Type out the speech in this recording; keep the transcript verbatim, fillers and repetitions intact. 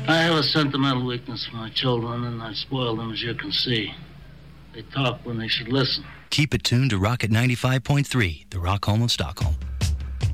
I have a sentimental weakness for my children, and I've spoiled them, as you can see. They talk when they should listen. Keep it tuned to Rocket ninety-five point three, the Rock Home of Stockholm.